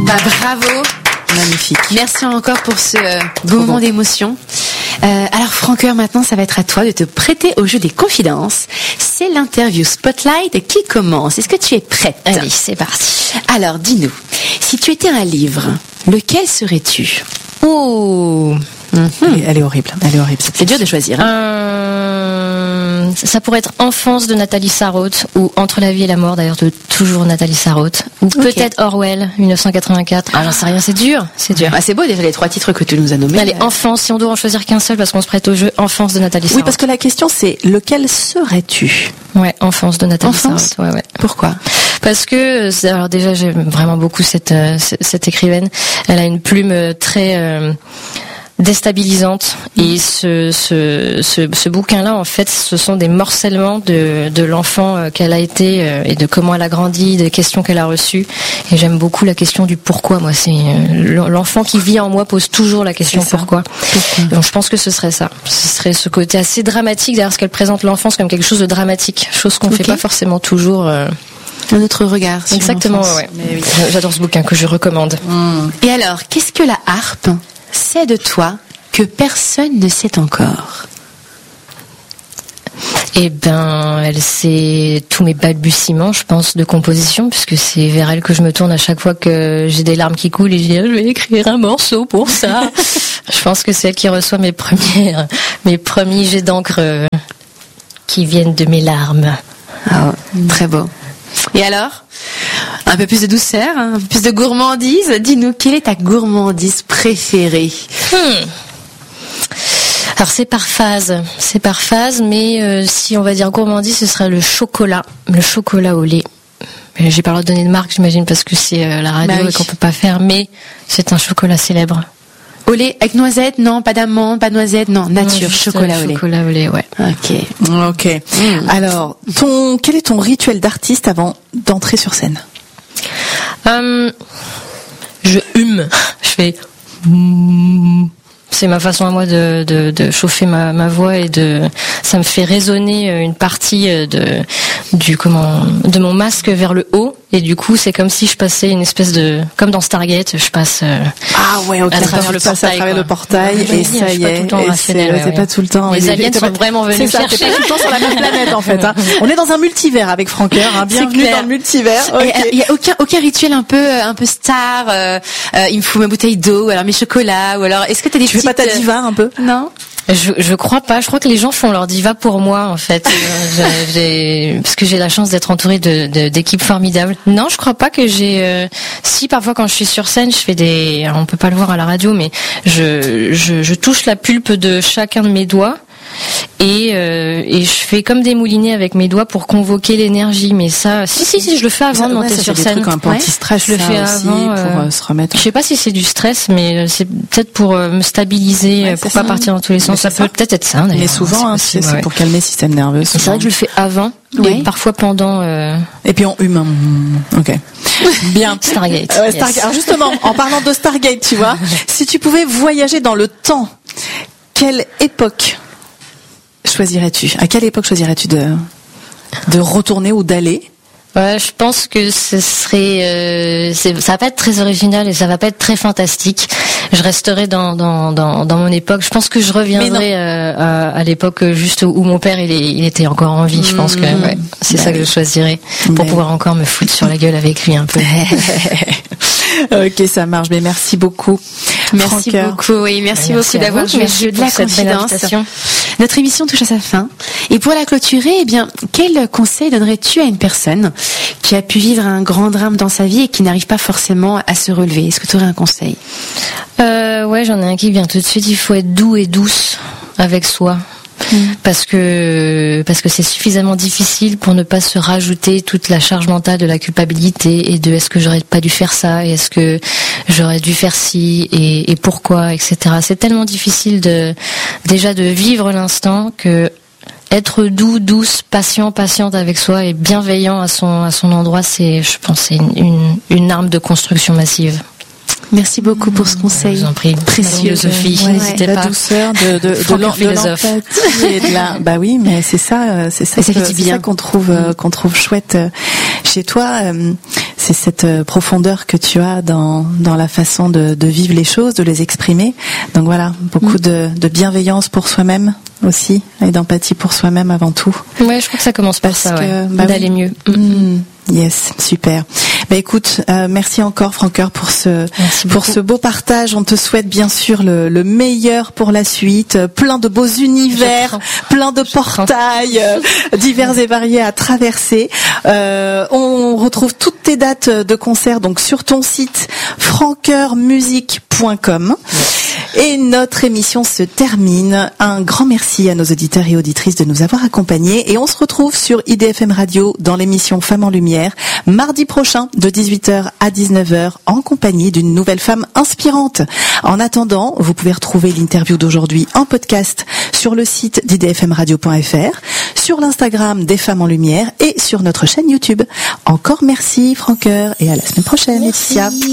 Bravo. Magnifique. Merci encore pour ce beau moment d'émotion. Alors Francoeur, maintenant ça va être à toi de te prêter au jeu des confidences. C'est l'interview Spotlight qui commence. Est-ce que tu es prête? Allez, c'est parti. Alors dis-nous, si tu étais un livre, lequel serais-tu? Oh, Elle est horrible. C'est dur de choisir. Ça pourrait être Enfance de Nathalie Sarraute ou Entre la vie et la mort, d'ailleurs de toujours Nathalie Sarraute, ou peut-être Orwell 1984. Ah, j'en sais rien, c'est dur. Ah, c'est beau déjà les 3 titres que tu nous as nommés. Allez, Enfance, si on doit en choisir qu'un seul parce qu'on se prête au jeu, Enfance de Nathalie Sarraute. Oui, parce que la question c'est lequel serais-tu? Ouais, Enfance de Nathalie Sarraute. Ouais. Pourquoi? Parce que, alors déjà, j'aime vraiment beaucoup cette écrivaine. Elle a une plume très déstabilisante, et ce bouquin-là, en fait, ce sont des morcellements de l'enfant qu'elle a été et de comment elle a grandi, des questions qu'elle a reçues. Et j'aime beaucoup la question du pourquoi. Moi, c'est l'enfant qui vit en moi pose toujours la question pourquoi. Donc, je pense que ce serait ça. Ce serait ce côté assez dramatique derrière ce qu'elle présente l'enfance comme quelque chose de dramatique, chose qu'on ne fait pas forcément toujours. Un autre regard. Sur exactement. l'enfance. Ouais. Oui. J'adore ce bouquin que je recommande. Et alors, qu'est-ce que la harpe sait de toi que personne ne sait encore? Eh ben, elle sait tous mes balbutiements, je pense, de composition, puisque c'est vers elle que je me tourne à chaque fois que j'ai des larmes qui coulent et je dis, je vais écrire un morceau pour ça. Je pense que c'est elle qui reçoit mes premiers jets d'encre qui viennent de mes larmes. Ah, très beau. Et alors, un peu plus de douceur, un peu plus de gourmandise. Dis-nous, quelle est ta gourmandise préférée? Alors c'est par phase, mais si on va dire gourmandise, ce serait le chocolat au lait. J'ai pas le droit de donner de marque, j'imagine, parce que c'est la radio et qu'on peut pas faire, mais c'est un chocolat célèbre. Au lait avec noisette? Non, pas d'amande, pas de noisette, non, nature, non, chocolat au lait. Chocolat au lait, ouais. Ok. Alors, quel est ton rituel d'artiste avant d'entrer sur scène? Je hume. Je fais. C'est ma façon à moi de chauffer ma voix et ça me fait résonner une partie de mon masque vers le haut, et du coup c'est comme si je passais une espèce de, comme dans Stargate, je passe à travers le portail et ça y est, c'est pas tout le temps. Les aliens sont vraiment venus chercher. C'est pas tout le temps sur la même planète en fait. On est dans un multivers avec Francoeur. Bienvenue dans le multivers. Il y a aucun rituel un peu star. Il me faut ma bouteille d'eau, ou alors mes chocolats, ou alors est-ce que t'as des tu fais pas ta diva un peu? Non. Je crois pas. Je crois que les gens font leur diva pour moi, en fait. Parce que j'ai la chance d'être entourée d'équipes formidables. Non, je crois pas que j'ai. Si parfois quand je suis sur scène, je fais on peut pas le voir à la radio, mais je touche la pulpe de chacun de mes doigts. Et je fais comme des moulinets avec mes doigts pour convoquer l'énergie, mais ça, si, je le fais avant de monter sur scène. Des trucs un peu anti-stress, je le fais avant pour se remettre. Je sais pas si c'est du stress, mais c'est peut-être pour me stabiliser, pour pas partir dans tous les sens. Ça peut peut-être être ça, d'ailleurs. Mais souvent, c'est pour calmer le système nerveux. C'est vrai que je le fais avant, et parfois pendant. Et puis en humain. Ok. Bien. Stargate. Stargate. Alors justement, en parlant de Stargate, tu vois, si tu pouvais voyager dans le temps, quelle époque choisirais-tu? À quelle époque choisirais-tu de retourner ou d'aller? Ouais, je pense que ce serait, ça va pas être très original et ça va pas être très fantastique. Je resterai dans mon époque. Je pense que je reviendrai à l'époque juste où mon père il était encore en vie. Je pense que c'est ça que je choisirais pour pouvoir encore me foutre sur la gueule avec lui un peu. Ok, ça marche. Mais merci beaucoup. Merci beaucoup. Oui, merci beaucoup d'avoir joué le jeu de la confidence. Notre émission touche à sa fin. Et pour la clôturer, quel conseil donnerais-tu à une personne qui a pu vivre un grand drame dans sa vie et qui n'arrive pas forcément à se relever? Est-ce que tu aurais un conseil? Ouais, j'en ai un qui vient tout de suite. Il faut être doux et douce avec soi. Parce que c'est suffisamment difficile pour ne pas se rajouter toute la charge mentale de la culpabilité et de est-ce que j'aurais pas dû faire ça et est-ce que j'aurais dû faire ci et pourquoi, etc. C'est tellement difficile déjà de vivre l'instant que être doux, douce, patiente avec soi et bienveillant à son endroit, c'est une arme de construction massive. Merci beaucoup pour ce conseil. Je vous en prie. Précieux. Philosophie. N'hésitez pas. La douceur de l'empathie et de la. Bah oui, mais c'est ça qu'on trouve chouette chez toi. c'est cette profondeur que tu as dans la façon de vivre les choses, de les exprimer. Donc voilà, beaucoup de bienveillance pour soi-même aussi, et d'empathie pour soi-même avant tout. Ouais, je crois que ça commence par ça, d'aller mieux. Yes, super. Écoute, merci encore Francoeur pour ce beau partage. On te souhaite bien sûr le meilleur pour la suite, plein de beaux univers, plein de portails divers et variés à traverser. On retrouve toutes tes dates de concert donc sur ton site francoeurmusique.com. Et notre émission se termine. Un grand merci à nos auditeurs et auditrices de nous avoir accompagnés. Et on se retrouve sur IDFM Radio dans l'émission Femmes en Lumière, mardi prochain de 18h à 19h en compagnie d'une nouvelle femme inspirante. En attendant, vous pouvez retrouver l'interview d'aujourd'hui en podcast sur le site d'idfmradio.fr, sur l'Instagram des Femmes en Lumière et sur notre chaîne YouTube. Encore merci Francoeur et à la semaine prochaine, Laetitia.